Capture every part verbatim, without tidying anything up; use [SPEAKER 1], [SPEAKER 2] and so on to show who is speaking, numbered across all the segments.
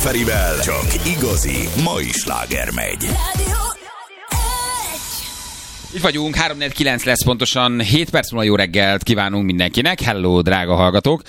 [SPEAKER 1] Ferivel csak igazi mai sláger megy.
[SPEAKER 2] Itt vagyunk, három négy kilenc lesz pontosan, hét perc múlva jó reggelt kívánunk mindenkinek. Hello, drága hallgatók.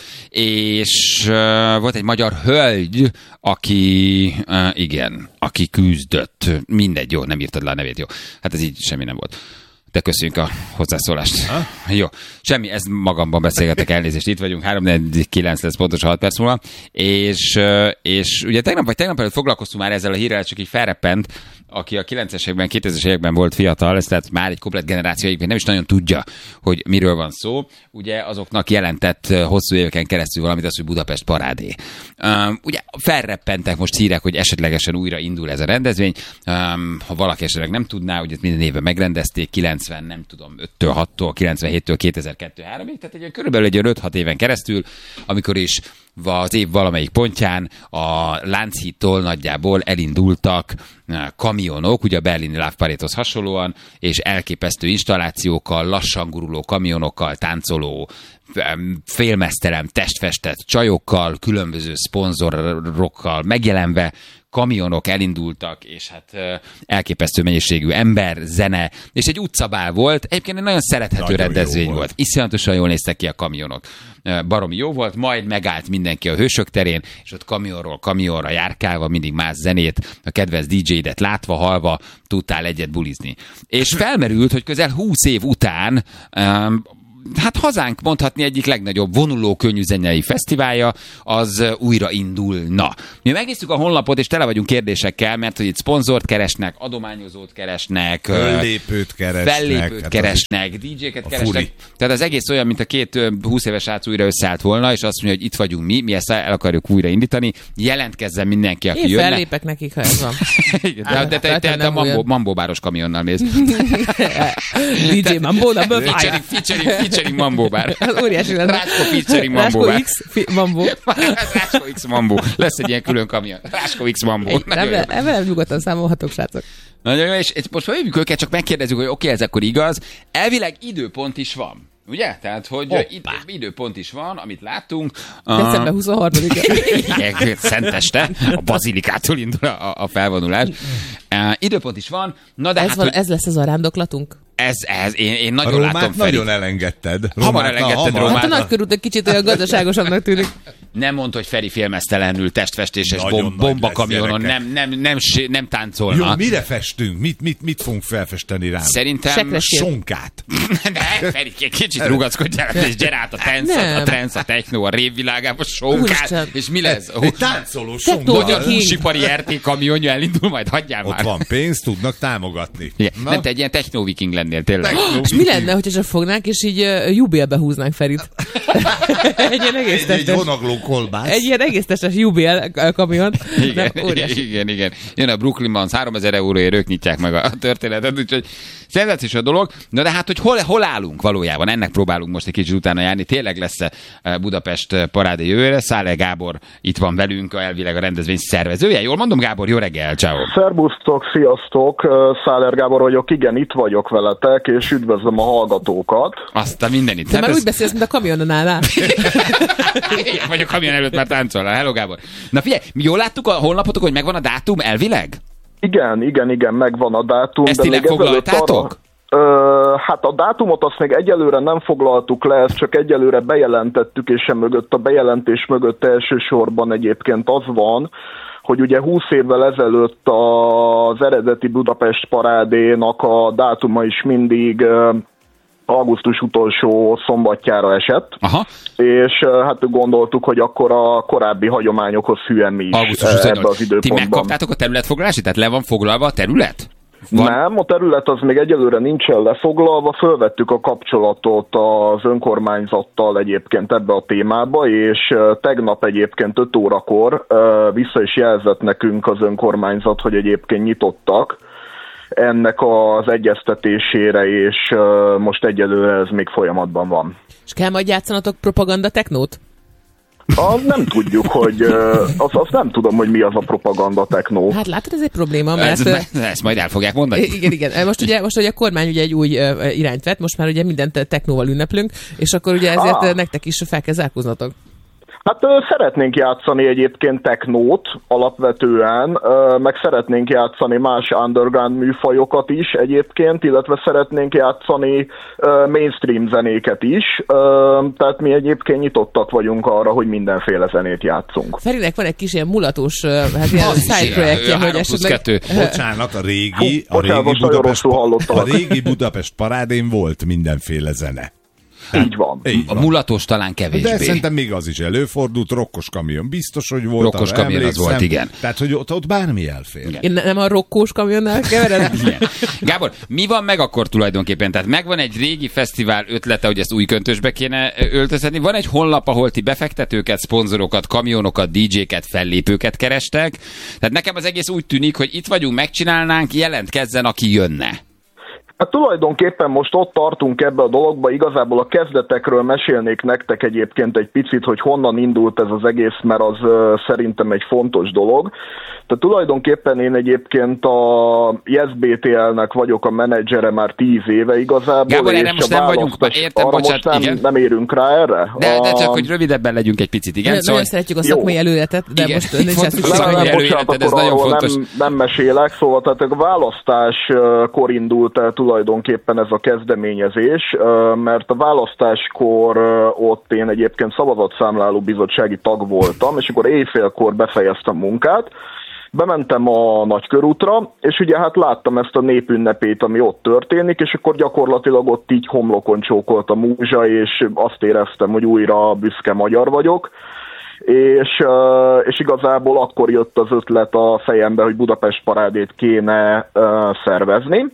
[SPEAKER 2] És uh, volt egy magyar hölgy, aki, uh, igen, aki küzdött. Mindegy, jó, nem írtad le a nevét, jó. Hát ez így semmi nem volt. De köszönjük a hozzászólást. Ha? Jó, semmi, ez magamban beszélgetek, elnézést. Itt vagyunk, három négy kilenc lesz pontosan hat perc múlva. És, és ugye tegnap vagy tegnap előtt foglalkoztunk már ezzel a hírrel, csak így felreppent, aki a kilencvenes években, kétezres években volt fiatal, ez tehát már egy komplett generáció, egyébként nem is nagyon tudja, hogy miről van szó. Ugye azoknak jelentett hosszú éveken keresztül valamit az, hogy Budapest parádé. Um, ugye felreppentek most hírek, hogy esetlegesen újra indul ez a rendezvény. Um, ha valaki esetleg nem tudná, ugye minden évben megrendezték, kilencven, nem tudom, öttől, hattól, kilencvenhéttől kétezer-kettő háromig, tehát egy, körülbelül egy öt-hat éven keresztül, amikor is az év valamelyik pontján a Lánchídtól nagyjából elindultak kamionok, ugye a berlini Love Parade-hoz hasonlóan, és elképesztő installációkkal, lassan guruló kamionokkal, táncoló, félmeztelen, testfestett csajokkal, különböző szponzorokkal megjelenve, kamionok elindultak, és hát elképesztő mennyiségű ember, zene, és egy utcabál volt. Egyébként egy nagyon szerethető nagyon rendezvény volt. volt. Iszonyatosan jól néztek ki a kamionok. Baromi jó volt, majd megállt mindenki a Hősök terén, és ott kamionról kamionra járkálva, mindig más zenét, a kedvenc dé dzsé-det látva, halva, tudtál egyet bulizni. És felmerült, hogy közel húsz év után um, hát hazánk mondhatni egyik legnagyobb vonuló könnyű zenei fesztiválja, az újra indulna. Mi megnéztük a honlapot, és tele vagyunk kérdésekkel, mert hogy itt szponzort keresnek, adományozót keresnek,
[SPEAKER 3] fellépőt keresnek,
[SPEAKER 2] fellépőt
[SPEAKER 3] hát
[SPEAKER 2] keresnek, dé dzsé-ket keresnek.
[SPEAKER 3] Furi.
[SPEAKER 2] Tehát az egész olyan, mint a két húsz éves srác újra összeállt volna, és azt mondja, hogy itt vagyunk mi, mi ezt el akarjuk újra indítani, jelentkezzen mindenki, aki
[SPEAKER 4] Én
[SPEAKER 2] jönne.
[SPEAKER 4] Én fellépek nekik, ha ez van.
[SPEAKER 2] de de te, te, te a Mambo, Mambo báros kamionnal mész.
[SPEAKER 4] dé dzsé Mambo, na
[SPEAKER 2] featuring, featuring, featuring Mambo bár.
[SPEAKER 4] Óriási lenne.
[SPEAKER 2] Rácsko featuring Mambo bár.
[SPEAKER 4] Rácsko X Mambo.
[SPEAKER 2] Rácsko X Mambo. Lesz egy ilyen külön kamion. Rácsko X Mambo.
[SPEAKER 4] Ebben nyugodtan számolhatok, srácok.
[SPEAKER 2] Nagyon jó, és most felhívjuk őket, csak megkérdezzük, hogy oké, okay, ez akkor igaz. Elvileg időpont is van. Ugye? Tehát, hogy id- időpont is van, amit láttunk.
[SPEAKER 4] December huszonharmadika.
[SPEAKER 2] Igen, szenteste, a bazilikától indul a, a felvonulás. Uh, időpont is van. Na de
[SPEAKER 4] ez,
[SPEAKER 2] hát,
[SPEAKER 4] van,
[SPEAKER 2] hogy...
[SPEAKER 4] ez lesz ez a rándoklatunk?
[SPEAKER 2] Ez, ez, én, én nagyon
[SPEAKER 3] a Rómát
[SPEAKER 2] látom, Feri.
[SPEAKER 3] nagyon elengedted.
[SPEAKER 2] Hamar elengedted Rómát.
[SPEAKER 4] Hát a nagykörút egy kicsit olyan gazdaságosabbnak tűnik.
[SPEAKER 2] Nem mondd, hogy Feri félmeztelenül testfestéses bom, bombakamionon nem, nem, nem, nem táncolna.
[SPEAKER 3] Jó, mire festünk? Mit, mit, mit fogunk felfesteni rám?
[SPEAKER 2] Szerintem...
[SPEAKER 3] Sonkát.
[SPEAKER 2] De, Feri, kicsit rugackodjál, és gyere át a tensz, a trance, a techno, a révvilágába, sonkát, és mi lesz?
[SPEAKER 3] Egy táncoló sonka.
[SPEAKER 2] Magyar húsipari er té kamionja elindul, majd hagyjál
[SPEAKER 3] már. Ott van pénz, tudnak támogatni.
[SPEAKER 2] Nem, te egy ilyen techno-viking lennél, tényleg.
[SPEAKER 4] És mi lenne, hogyha csak fognánk, és így uh, jubélbe húznánk Ferit? egy ilyen egész testes.
[SPEAKER 3] Egy vonagló kolbász.
[SPEAKER 4] Egy ilyen egész testes jubél kamion.
[SPEAKER 2] Igen, igen, igen. Jön a Brooklyn Bounce, háromezer euróért ők nyitják meg a történetet, úgyhogy szenzációs a dolog. Na de hát, hogy hol, hol állunk valójában? Ennek próbálunk most egy kicsit utána járni. Tényleg lesz Budapest parádé jövőre. Száller Gábor itt van velünk, elvileg a rendezvény szervezője. Jól mondom, Gábor? Jó reggel, ciao.
[SPEAKER 5] Szerbusztok, sziasztok. Száller Gábor vagyok, igen, itt vagyok veletek, és üdvözlöm a hallgatókat.
[SPEAKER 2] Azt a mindenit.
[SPEAKER 4] Te hát már ez... úgy beszélsz, mint a kamionon állál.
[SPEAKER 2] Vagy a kamion előtt már táncolnál. Hello, Gábor. Na figyelj, jól láttuk a honlapotok, hogy megvan a dátum elvileg?
[SPEAKER 5] Igen, igen, igen, megvan a dátum.
[SPEAKER 2] Ezt ide foglaltátok?
[SPEAKER 5] Arra, hát a dátumot azt még egyelőre nem foglaltuk le, ezt csak egyelőre bejelentettük, és sem mögött, a bejelentés mögött elsősorban egyébként az van, hogy ugye húsz évvel ezelőtt az eredeti Budapest parádénak a dátuma is mindig augusztus utolsó szombatjára esett. Aha. És hát gondoltuk, hogy akkor a korábbi hagyományokhoz hűen mi is ebbe az időpontban.
[SPEAKER 2] Ti megkaptátok a területfoglalást? Tehát le van foglalva a terület?
[SPEAKER 5] Van? Nem, a terület az még egyelőre nincsen lefoglalva, fölvettük a kapcsolatot az önkormányzattal egyébként ebbe a témába, és tegnap egyébként öt órakor vissza is jelzett nekünk az önkormányzat, hogy egyébként nyitottak ennek az egyeztetésére, és most egyelőre ez még folyamatban van.
[SPEAKER 4] És kell majd játszanatok propaganda technót?
[SPEAKER 5] A, nem tudjuk, hogy azt az nem tudom, hogy mi az a propaganda technó.
[SPEAKER 4] Hát látod, ez egy probléma, mert...
[SPEAKER 2] Ez, ezt majd el fogják mondani.
[SPEAKER 4] Igen, igen. Most ugye, most ugye a kormány ugye egy új irányt vett, most már ugye mindent technóval ünneplünk, és akkor ugye ezért ah. nektek is fel kell zárkóznatok.
[SPEAKER 5] Hát szeretnénk játszani egyébként technót alapvetően, meg szeretnénk játszani más underground műfajokat is egyébként, illetve szeretnénk játszani mainstream zenéket is, tehát mi egyébként nyitottak vagyunk arra, hogy mindenféle zenét játszunk.
[SPEAKER 4] Ferinek van egy kis ilyen mulatos, hát ilyen side projektje, hogy esetleg...
[SPEAKER 3] Bocsánat, a régi,
[SPEAKER 5] Hú,
[SPEAKER 3] a régi
[SPEAKER 5] bocsánat,
[SPEAKER 3] Budapest,
[SPEAKER 5] hallottam.
[SPEAKER 3] a régi Budapest parádén volt mindenféle zene.
[SPEAKER 5] Így van.
[SPEAKER 3] Így
[SPEAKER 2] A
[SPEAKER 3] van.
[SPEAKER 2] mulatos talán kevésbé.
[SPEAKER 3] De szerintem még az is előfordult, rokkos kamion. Biztos, hogy volt.
[SPEAKER 2] Rokkos kamion az volt, igen.
[SPEAKER 3] Tehát, hogy ott, ott bármi elfér. Igen.
[SPEAKER 4] Én nem a rokkós kamionnál kevered?
[SPEAKER 2] Gábor, mi van meg akkor tulajdonképpen? Tehát megvan egy régi fesztivál ötlete, hogy ezt új köntösbe kéne öltöztetni. Van egy honlap, ahol ti befektetőket, szponzorokat, kamionokat, dé dzséket, fellépőket kerestek. Tehát nekem az egész úgy tűnik, hogy itt vagyunk, megcsinálnánk, jelentkezzen, aki jönne.
[SPEAKER 5] Hát tulajdonképpen most ott tartunk ebbe a dologba, igazából a kezdetekről mesélnék nektek egyébként egy picit, hogy honnan indult ez az egész, mert az uh, szerintem egy fontos dolog. Tehát tulajdonképpen én egyébként a Yes bé té el-nek vagyok a menedzsere már tíz éve igazából.
[SPEAKER 2] Gábor, erre most nem vagyunk, értem, bocsánat,
[SPEAKER 5] nem,
[SPEAKER 2] igen.
[SPEAKER 5] nem érünk rá erre?
[SPEAKER 2] De, de
[SPEAKER 5] a...
[SPEAKER 2] csak, hogy rövidebben legyünk egy picit, igen.
[SPEAKER 4] Nagyon
[SPEAKER 2] Szóval...
[SPEAKER 4] szeretjük a szakmai előletet, de
[SPEAKER 2] igen.
[SPEAKER 4] most nincs ezt
[SPEAKER 2] Fontos,
[SPEAKER 5] Nem,
[SPEAKER 2] hogy
[SPEAKER 5] nem, bocsánat,
[SPEAKER 2] előéleted, ez
[SPEAKER 5] akkor
[SPEAKER 2] nagyon
[SPEAKER 5] arról
[SPEAKER 2] fontos.
[SPEAKER 5] Nem, nem mesélek, szóval tehát a választáskor indult el tulajdonképpen ez a kezdeményezés, mert a választáskor ott én egyébként szavazatszámláló bizottsági tag voltam, és akkor éjfélkor befejeztem munkát, bementem a Nagykörútra, és ugye hát láttam ezt a népünnepét, ami ott történik, és akkor gyakorlatilag ott így homlokon csókolt a múzsa, és azt éreztem, hogy újra büszke magyar vagyok. És, és igazából akkor jött az ötlet a fejembe, hogy Budapest parádét kéne szervezni.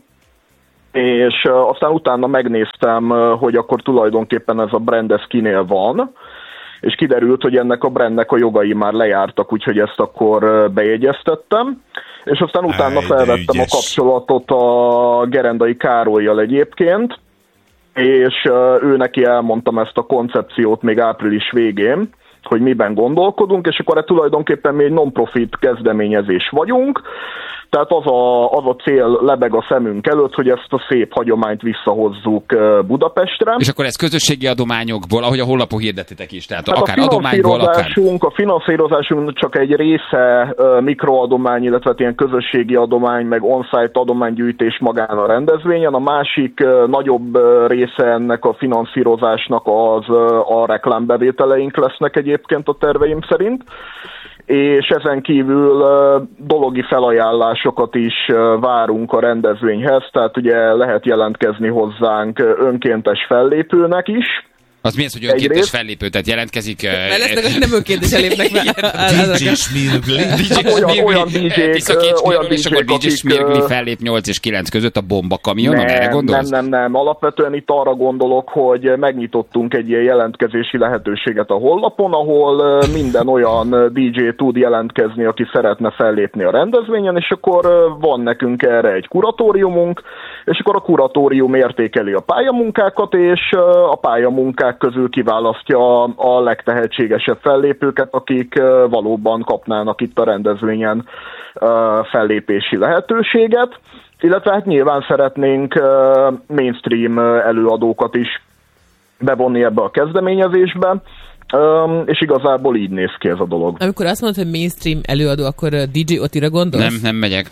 [SPEAKER 5] És aztán utána megnéztem, hogy akkor tulajdonképpen ez a brand ez kinél van, és kiderült, hogy ennek a brandnek a jogai már lejártak, úgyhogy ezt akkor bejegyeztettem. És aztán utána felvettem a kapcsolatot a Gerendai Károllyal egyébként, és ő neki elmondtam ezt a koncepciót még április végén, hogy miben gondolkodunk, és akkor tulajdonképpen mi egy non-profit kezdeményezés vagyunk, tehát az a, az a cél lebeg a szemünk előtt, hogy ezt a szép hagyományt visszahozzuk Budapestre.
[SPEAKER 2] És akkor ez közösségi adományokból, ahogy a honlapon hirdetitek is, tehát hát akár
[SPEAKER 5] a
[SPEAKER 2] adományból, akár...
[SPEAKER 5] A finanszírozásunk csak egy része uh, mikroadomány, illetve ilyen közösségi adomány, meg on-site adománygyűjtés magán a rendezvényen. A másik uh, nagyobb uh, része ennek a finanszírozásnak az uh, a reklámbevételeink lesznek egyébként a terveim szerint. És ezen kívül dologi felajánlásokat is várunk a rendezvényhez, tehát ugye lehet jelentkezni hozzánk önkéntes fellépőnek is.
[SPEAKER 2] Az mi az, hogy önkéntes fellépő, tehát jelentkezik...
[SPEAKER 4] Mert lesznek, akik nem önkéntes elépnek be.
[SPEAKER 3] dé dzsé Smirgli.
[SPEAKER 5] Olyan dé dzsék, olyan
[SPEAKER 2] és akkor dé dzsé Smirgli fellép nyolc és kilenc között a bomba kamionon, erre gondolsz?
[SPEAKER 5] Nem, nem, nem. Alapvetően itt arra gondolok, hogy megnyitottunk egy ilyen jelentkezési lehetőséget a honlapon, ahol minden olyan dé dzsé tud jelentkezni, aki szeretne fellépni a rendezvényen, és akkor van nekünk erre egy kuratóriumunk, és akkor a kuratórium értékeli a pályamunkákat, és a pályamunkák közül kiválasztja a legtehetségesebb fellépőket, akik valóban kapnának itt a rendezvényen fellépési lehetőséget, illetve hát nyilván szeretnénk mainstream előadókat is bevonni ebbe a kezdeményezésbe, Um, és igazából így néz ki ez a dolog.
[SPEAKER 4] Amikor azt mondod, hogy mainstream előadó, akkor dé dzsé Otira gondolsz?
[SPEAKER 2] Nem, nem megyek.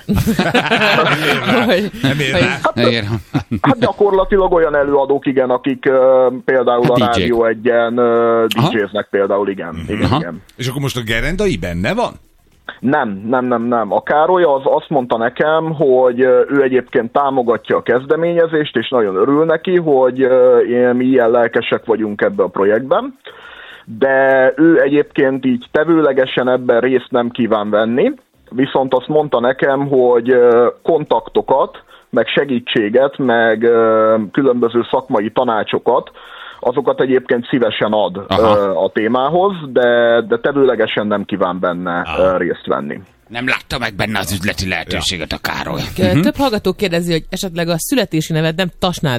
[SPEAKER 3] Nem ér rá.
[SPEAKER 5] Hát, hát gyakorlatilag olyan előadók, igen, akik uh, például hát a Rádió egyen uh, dé dzséznek például, igen. igen, igen.
[SPEAKER 3] És akkor most a Gerendai benne van?
[SPEAKER 5] Nem, nem, nem, nem. A Károly az azt mondta nekem, hogy ő egyébként támogatja a kezdeményezést, és nagyon örül neki, hogy mi ilyen lelkesek vagyunk ebbe a projektben. De ő egyébként így tevőlegesen ebben részt nem kíván venni, viszont azt mondta nekem, hogy kontaktokat, meg segítséget, meg különböző szakmai tanácsokat, azokat egyébként szívesen ad Aha. a témához, de, de tevőlegesen nem kíván benne Aha. részt venni.
[SPEAKER 2] Nem látta meg benne az üzleti lehetőséget a Károly.
[SPEAKER 4] Több hallgató kérdezi, hogy esetleg a születési neved nem Tasnádi-e?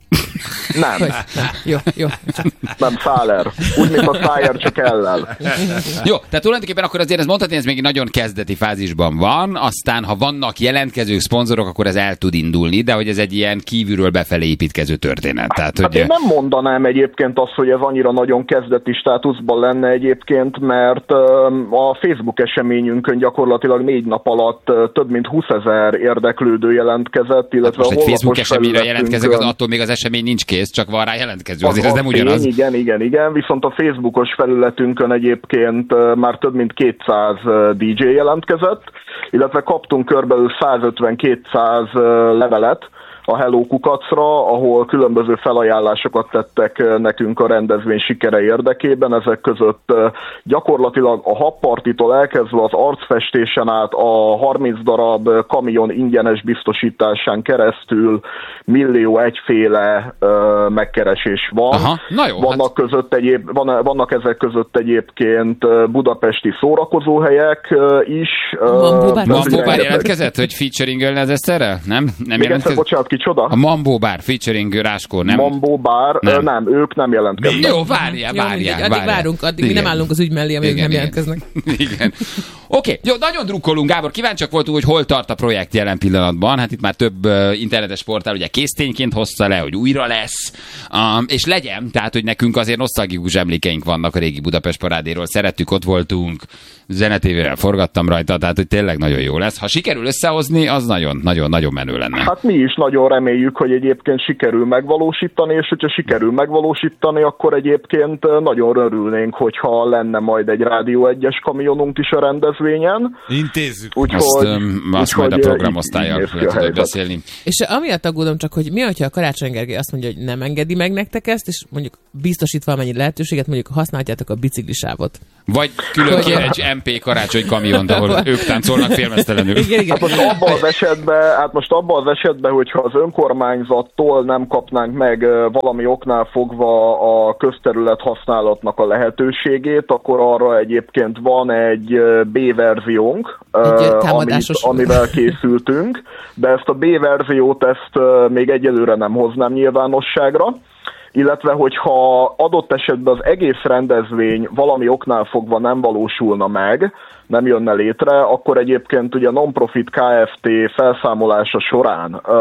[SPEAKER 5] Nem.
[SPEAKER 4] Hogy? Nem. Jó, jó.
[SPEAKER 5] Nem, Száler. Úgy, mint a Szájer, csak ellel.
[SPEAKER 2] Jó, tehát tulajdonképpen akkor azért ez mondhatni, ez még nagyon kezdeti fázisban van, aztán ha vannak jelentkezők, szponzorok, akkor ez el tud indulni, de hogy ez egy ilyen kívülről befelé építkező történet. Tehát,
[SPEAKER 5] hát
[SPEAKER 2] hogy...
[SPEAKER 5] én nem mondanám egyébként azt, hogy ez annyira nagyon kezdeti státuszban lenne egyébként, mert a Facebook eseményünkön gyakorlatilag négy nap alatt több mint húszezer érdeklődő jelentkezett, illetve
[SPEAKER 2] most
[SPEAKER 5] a
[SPEAKER 2] egy Facebook eseményre jelentkezek, az
[SPEAKER 5] felületünkön-
[SPEAKER 2] attól még az esemény nincs kész, csak van rá jelentkező,
[SPEAKER 5] Az
[SPEAKER 2] azért ez nem
[SPEAKER 5] a
[SPEAKER 2] ugyanaz.
[SPEAKER 5] tény, igen, igen, igen. Viszont a Facebookos felületünkön egyébként ö, már több mint kétszáz ö, dé dzsé jelentkezett, illetve kaptunk körülbelül százötven-kétszáz ö, levelet a Hello Kukacra, ahol különböző felajánlásokat tettek ö, nekünk a rendezvény sikere érdekében. Ezek között ö, gyakorlatilag a habpartitól elkezdve az arcfestésen át a harminc darab ö, kamion ingyenes biztosításán keresztül millió egyféle ö, megkeresés van.
[SPEAKER 2] Aha, na jó,
[SPEAKER 5] vannak,
[SPEAKER 2] hát...
[SPEAKER 5] között egyéb, van, vannak ezek között egyébként ö, budapesti szórakozóhelyek ö, is.
[SPEAKER 4] Mambo Bar.
[SPEAKER 2] Mambo Bar jelentkezett, hogy featuring-ölne az Eszterrel? Nem? Nem
[SPEAKER 5] Még egyszer,
[SPEAKER 2] jelentkezett?
[SPEAKER 5] bocsánat, kicsoda?
[SPEAKER 2] A Mambo Bar featuring Ráskó, nem?
[SPEAKER 5] Mambo Bar,
[SPEAKER 2] Nem.
[SPEAKER 5] nem. nem, ők nem jelentkeznek.
[SPEAKER 2] Jó, várjál,
[SPEAKER 4] Jó,
[SPEAKER 2] várjál,
[SPEAKER 4] mindegy, addig
[SPEAKER 2] várjál.
[SPEAKER 4] várunk, addig mi
[SPEAKER 2] Igen.
[SPEAKER 4] nem állunk az ügy mellé, amíg
[SPEAKER 2] Igen,
[SPEAKER 4] nem
[SPEAKER 2] igen.
[SPEAKER 4] jelentkeznek.
[SPEAKER 2] Igen. Oké, okay, jó, nagyon drukkolunk, Gábor. Kíváncsiak voltunk, hogy hol tart a projekt jelen pillanatban. Hát itt már több uh, internetes portál ugye késztényként hozta le, hogy újra lesz. Um, és legyen, tehát, hogy nekünk azért nosztalgikus emlékeink vannak a régi Budapest parádéról. Szerettük, ott voltunk, zenetévével forgattam rajta, tehát, hogy tényleg nagyon jó lesz. Ha sikerül összehozni, az nagyon, nagyon, nagyon menő lenne.
[SPEAKER 5] Hát mi is nagyon reméljük, hogy egyébként sikerül megvalósítani, és hogyha sikerül megvalósítani, akkor egyébként nagyon örülnénk, hogyha lenne majd egy Rádió egyes kamionunk is a rendezvényen.
[SPEAKER 3] Intézzük.
[SPEAKER 5] Úgyhogy,
[SPEAKER 2] Azt, um, azt majd a
[SPEAKER 5] úgyhogy,
[SPEAKER 2] programosztályjal
[SPEAKER 5] így- így néz ki
[SPEAKER 2] le
[SPEAKER 5] a
[SPEAKER 2] tudod
[SPEAKER 5] helyzet.
[SPEAKER 2] beszélni.
[SPEAKER 4] És amiatt aggódom csak, hogy mi, hogyha a Karácsony Gergely azt mondja, hogy nem engedi meg nektek ezt, és mondjuk biztosít valamennyi lehetőséget, mondjuk használjátok a biciklisávot.
[SPEAKER 2] Vagy külön
[SPEAKER 4] Hogy-
[SPEAKER 2] kér egy em pé karácsony kamiont, ahol ők táncolnak félmeztelenül.
[SPEAKER 4] Igen, igen.
[SPEAKER 5] Hát most abban az esetben, hát most abban az esetben, hogyha az önkormányzattól nem kapnánk meg ö, valami oknál fogva a közterület használatnak a lehetőségét, akkor arra egyébként van egy ö, B-verziónk, ö,
[SPEAKER 4] Egy, ö,
[SPEAKER 5] amit,
[SPEAKER 4] támadásos-
[SPEAKER 5] amivel készültünk, de ezt a B-verziót ezt ö, még egyelőre nem hoznám nyilvánosságra. Illetve, hogyha adott esetben az egész rendezvény valami oknál fogva nem valósulna meg, nem jönne létre, akkor egyébként ugye a Non-Profit Kft. Felszámolása során ö,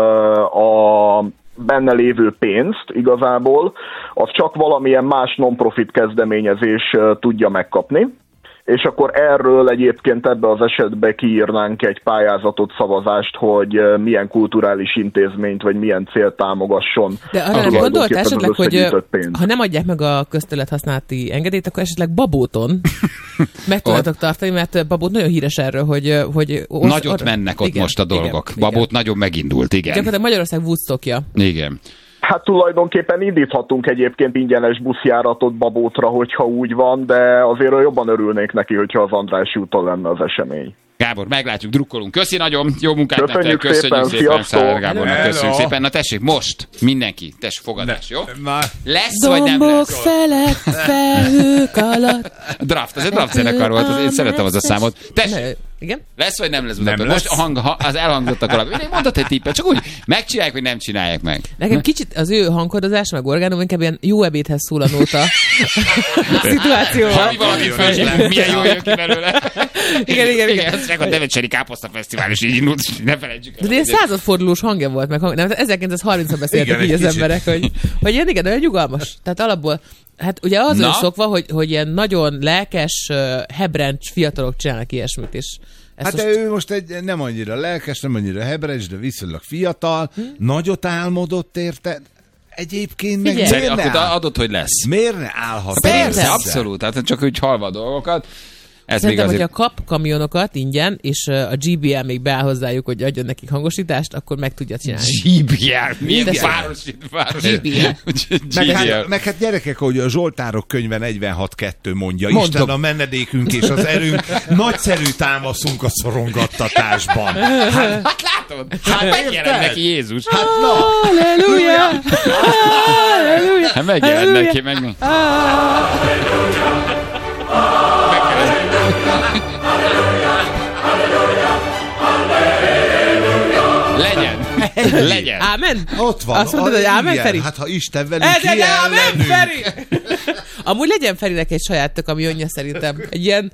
[SPEAKER 5] a benne lévő pénzt igazából, az csak valamilyen más non-profit kezdeményezés ö, tudja megkapni. És akkor erről egyébként ebbe az esetben kiírnánk egy pályázatot, szavazást, hogy ö, milyen kulturális intézményt, vagy milyen célt támogasson.
[SPEAKER 4] De arra nem
[SPEAKER 5] tulajdonképpen
[SPEAKER 4] gondoltál
[SPEAKER 5] az
[SPEAKER 4] esetleg, hogy
[SPEAKER 5] összegyűjtött pénz.
[SPEAKER 4] ha nem adják meg a közterület használati engedélyt, akkor esetleg Babóton meg tudjátok tartani, mert Babót nagyon híres erről, hogy... hogy osz,
[SPEAKER 2] Nagyot mennek ott
[SPEAKER 4] igen,
[SPEAKER 2] most a dolgok.
[SPEAKER 4] igen,
[SPEAKER 2] Babót nagyon megindult, igen.
[SPEAKER 4] Gyakorlatilag Magyarország Woodstockja.
[SPEAKER 2] Igen.
[SPEAKER 5] Hát tulajdonképpen indíthatunk egyébként ingyenes buszjáratot Babótra, hogyha úgy van, de azért jobban örülnék neki, hogyha az Andrássy úton lenne az esemény.
[SPEAKER 2] Gábor, meglátjuk, drukkolunk. Köszi nagyon, jó munkát
[SPEAKER 5] Köszönjük
[SPEAKER 2] nektek, köszönjük
[SPEAKER 5] szépen,
[SPEAKER 2] szépen,
[SPEAKER 5] sziasztok!
[SPEAKER 2] Száller Gábornak,
[SPEAKER 3] Hello!
[SPEAKER 2] köszönjük szépen. Na tessék, most mindenki, tessék, fogadás, jó?
[SPEAKER 3] Már
[SPEAKER 2] Lesz vagy nem
[SPEAKER 4] Dombok
[SPEAKER 2] lesz?
[SPEAKER 4] felett, felhők alatt.
[SPEAKER 2] Draft, ez egy draft zenekar volt, az én szeretem az a számot. Tessék,
[SPEAKER 4] Ne, igen?
[SPEAKER 2] lesz vagy nem lesz?
[SPEAKER 3] Nem
[SPEAKER 2] Budapest? Most
[SPEAKER 3] lesz.
[SPEAKER 2] a hang, ha, az elhangzottak alapján. Én mondott egy tippet, csak úgy megcsinálják, hogy nem csinálják meg.
[SPEAKER 4] Nekem kicsit az ő hangkodozás, meg orgánum inkább ilyen jó ebédhez szól a nóta szituációval.
[SPEAKER 2] Ha mi valamit felsílünk, milyen jó jön ki belőle.
[SPEAKER 4] Igen, igen, igen.
[SPEAKER 2] Ez csak a Devecseri Káposzta Fesztivál is így indult, ne felejtsük el.
[SPEAKER 4] De ilyen századfordulós hangja volt, meg hang... nem, ezerkilencszázharmincban beszéltek
[SPEAKER 3] Igen,
[SPEAKER 4] így
[SPEAKER 3] egy
[SPEAKER 4] az
[SPEAKER 3] kicsit.
[SPEAKER 4] emberek, hogy, hogy ilyen, igen, olyan nyugalmas. Tehát alapból, hát ugye az
[SPEAKER 2] Na?
[SPEAKER 4] ő szokva, hogy, hogy ilyen nagyon lelkes, uh, hebrencs fiatalok csinálnak ilyesmit, és ezt
[SPEAKER 3] Hát
[SPEAKER 4] most...
[SPEAKER 3] de ő most egy nem annyira lelkes, nem annyira hebrecs, de viszonylag fiatal, hm? nagyot álmodott érte. Egyébként meg
[SPEAKER 4] Figyelj.
[SPEAKER 3] miért
[SPEAKER 2] Szerint
[SPEAKER 3] ne,
[SPEAKER 2] akkor
[SPEAKER 3] áll,
[SPEAKER 2] adott, hogy lesz.
[SPEAKER 3] miért ne állhat?
[SPEAKER 2] Persze,
[SPEAKER 4] Persze.
[SPEAKER 2] abszolút. Tehát csak úgy halva a dolgokat. Ez
[SPEAKER 4] Szerintem,
[SPEAKER 2] még
[SPEAKER 4] hogyha
[SPEAKER 2] azért...
[SPEAKER 4] kap kamionokat ingyen, és uh, a gé bé el még beáll hozzájuk, hogy adjon nekik hangosítást, akkor meg tudja csinálni.
[SPEAKER 2] gé bé el. Mi?
[SPEAKER 4] De-
[SPEAKER 2] Városi, városi.
[SPEAKER 4] gé bé el.
[SPEAKER 3] Meg
[SPEAKER 2] gé bé el.
[SPEAKER 3] hát, meg hát gyerekek, ahogy a Zsoltárok könyve negyvenhat kettő mondja,
[SPEAKER 2] Mondom.
[SPEAKER 3] Isten a menedékünk és az erőnk, nagyszerű támaszunk a szorongattatásban. Hát,
[SPEAKER 2] Hát látod? Hát megjelent
[SPEAKER 3] érted?
[SPEAKER 2] neki Jézus.
[SPEAKER 3] hát na,
[SPEAKER 4] Halleluja! Halleluja!
[SPEAKER 2] Hát megjelent neki, meg meg. Legyen. Legyen.
[SPEAKER 4] Ámen?
[SPEAKER 3] Ott van.
[SPEAKER 4] Azt mondod,
[SPEAKER 3] a-
[SPEAKER 4] hogy ámen,
[SPEAKER 3] igen,
[SPEAKER 4] Feri?
[SPEAKER 3] Hát ha Isten velünk,
[SPEAKER 4] Ez
[SPEAKER 3] ki
[SPEAKER 4] egy ámen,
[SPEAKER 3] ellenünk?
[SPEAKER 4] Feri! Amúgy legyen Ferinek egy saját tök, ami önje szerintem. Egy ilyen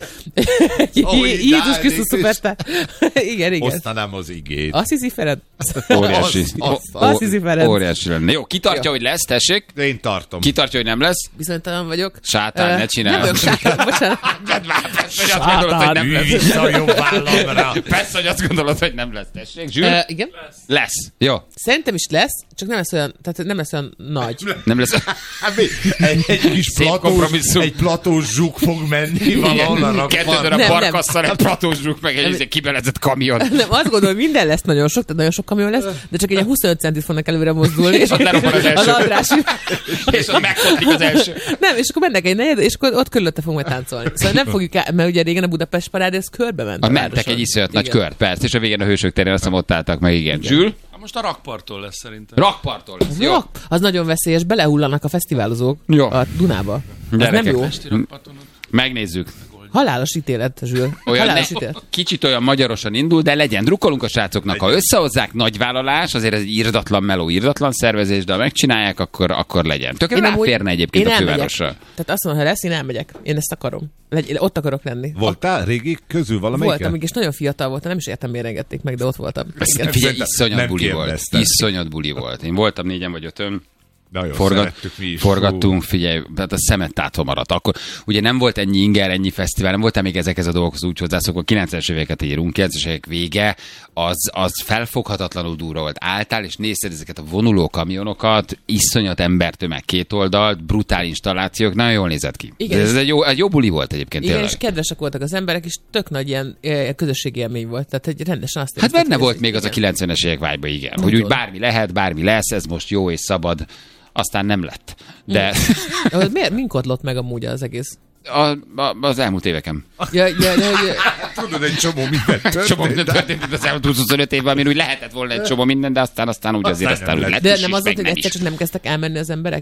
[SPEAKER 3] Ahogy
[SPEAKER 4] Jézus
[SPEAKER 3] ideális,
[SPEAKER 4] Krisztus szupersztár. Igen, igen.
[SPEAKER 3] Osztanám az igét.
[SPEAKER 4] Azt hiszi Fered?
[SPEAKER 2] Óriási.
[SPEAKER 3] Az- az-
[SPEAKER 2] Ó-
[SPEAKER 4] Azt hiszi Ferenc.
[SPEAKER 2] Óriási lenne. Jó, kitartja, hogy lesz, tessék.
[SPEAKER 3] Én tartom.
[SPEAKER 2] Kitartja, hogy nem lesz.
[SPEAKER 4] Bizonytalan vagyok.
[SPEAKER 2] Sátán,
[SPEAKER 4] Ö,
[SPEAKER 2] ne csinálj.
[SPEAKER 4] Nem vagyok sátán, bocsánat.
[SPEAKER 2] Persze, hogy azt gondolod, hogy nem lesz.
[SPEAKER 3] Vissza a jobb vállamra.
[SPEAKER 2] Persze, hogy azt gondolod, hogy nem lesz, tessék. Zsül?
[SPEAKER 4] Ö, Igen?
[SPEAKER 2] Lesz. Jó.
[SPEAKER 4] Szerintem is lesz, csak nem lesz olyan, tehát nem lesz olyan nagy.
[SPEAKER 2] Nem lesz.
[SPEAKER 3] Hát mi? Egy, egy kis
[SPEAKER 2] Szép
[SPEAKER 3] platós,
[SPEAKER 2] kompromisszum.
[SPEAKER 3] egy platós zsuk fog menni valahol a
[SPEAKER 2] Kettő
[SPEAKER 3] rakparton.
[SPEAKER 2] darab
[SPEAKER 4] Nem, nem.
[SPEAKER 2] parkasszal, egy platózsuk, meg egy izé kibelezett kamion.
[SPEAKER 4] Nem, azt gondolom, hogy minden lesz nagyon sok, tehát nagyon sok kamion lesz, de csak egy ilyen huszonöt centit fognak előre mozdulni, és
[SPEAKER 2] Ott lerobban az első.
[SPEAKER 4] az Andrási.
[SPEAKER 2] És ott megkotlik az első.
[SPEAKER 4] Nem, és akkor mennek egy negyed, és akkor ott körülötte fogunk majd táncolni. Szóval nem fogjuk el, mert ugye régen a Budapest parád, ez körbe ment.
[SPEAKER 2] A
[SPEAKER 4] a
[SPEAKER 2] mentek
[SPEAKER 4] városon.
[SPEAKER 2] egy iszonyat nagy
[SPEAKER 4] Igen.
[SPEAKER 2] kört, persze, és a végén a hősök terén azt hiszem ott álltak meg, igen. Zsül?
[SPEAKER 6] Most a rakparttól lesz szerintem.
[SPEAKER 2] Rakparttól lesz, jó?
[SPEAKER 4] Jó, az nagyon veszélyes, belehullanak a fesztiválozók
[SPEAKER 2] Jó.
[SPEAKER 4] a Dunába. Az
[SPEAKER 2] Gyerekek.
[SPEAKER 4] nem jó.
[SPEAKER 6] Esti rakparton ott
[SPEAKER 2] Megnézzük.
[SPEAKER 4] Halálos ítélet, Zsül.
[SPEAKER 2] Olyan
[SPEAKER 4] Halálos
[SPEAKER 2] ne,
[SPEAKER 4] ítélet.
[SPEAKER 2] kicsit olyan magyarosan indul, de legyen. Drukkolunk a srácoknak. Ha összehozzák, nagy vállalás, azért ez egy irdatlan meló, irdatlan szervezés, de ha megcsinálják, akkor, akkor legyen. Tökre
[SPEAKER 4] amúgy-
[SPEAKER 2] ráférne egyébként
[SPEAKER 4] én
[SPEAKER 2] a
[SPEAKER 4] elmegyek.
[SPEAKER 2] fővárosra.
[SPEAKER 4] Tehát azt mondom, ha lesz, én elmegyek. Én ezt akarom. Legy, ott akarok lenni.
[SPEAKER 3] Voltál régi közül valamelyiken?
[SPEAKER 4] Voltam, még és nagyon fiatal voltam, nem is értem, miért engedték meg, de ott voltam. Igen.
[SPEAKER 2] Figyelj,
[SPEAKER 3] Nem
[SPEAKER 2] iszonyat buli volt.
[SPEAKER 3] kérdeztem.
[SPEAKER 2] Iszonyat buli volt. Én voltam négyen vagy ötön.
[SPEAKER 3] Nagyon
[SPEAKER 2] Forgat,
[SPEAKER 3] szerettük mi is.
[SPEAKER 2] forgattunk, figyelj, tehát a szemet tátva maradt. Akkor ugye nem volt ennyi inger, ennyi fesztivál, nem voltam még ezekhez a dolgokhoz úgy hozzászokva. kilencvenes éveket írunk, kilencvenes évek vége, az, az felfoghatatlanul durva volt. Álltál és nézted ezeket a vonuló kamionokat, iszonyat embertömeg két oldalt, brutál installációk, nagyon jól nézett ki.
[SPEAKER 4] Igen,
[SPEAKER 2] Ez
[SPEAKER 4] és-
[SPEAKER 2] egy jó, egy jó buli volt egyébként.
[SPEAKER 4] Igen,
[SPEAKER 2] tényleg.
[SPEAKER 4] és kedvesek voltak az emberek, és tök nagy ilyen eh, közösségi élmény volt. Tehát egy rendesen azt
[SPEAKER 2] Hát
[SPEAKER 4] érezted,
[SPEAKER 2] benne
[SPEAKER 4] hogy
[SPEAKER 2] volt
[SPEAKER 4] ez-
[SPEAKER 2] még az a
[SPEAKER 4] igen.
[SPEAKER 2] kilencvenes évek vibe igen. Hogy
[SPEAKER 4] Nagyon.
[SPEAKER 2] úgy bármi lehet, bármi lesz, ez most jó és szabad. Aztán nem lett. De
[SPEAKER 4] Ahhoz miért, mink adlott meg amúgy az egész?
[SPEAKER 2] a, a, az elmúlt éveken.
[SPEAKER 4] Ja, ja, ja, ja.
[SPEAKER 3] Tudod, egy csomó minden történt.
[SPEAKER 2] Csomó minden történt itt az elmúlt huszonöt évben, amin úgy lehetett volna egy csomó minden, de aztán, aztán úgy azért
[SPEAKER 3] Aztán
[SPEAKER 2] aztán
[SPEAKER 3] nem
[SPEAKER 2] úgy
[SPEAKER 3] lett.
[SPEAKER 2] lett
[SPEAKER 4] De
[SPEAKER 2] is,
[SPEAKER 4] nem
[SPEAKER 2] és
[SPEAKER 4] az volt,
[SPEAKER 2] meg
[SPEAKER 4] hogy
[SPEAKER 2] nem
[SPEAKER 4] egyszer
[SPEAKER 2] is.
[SPEAKER 4] csak nem kezdtek elmenni az emberek?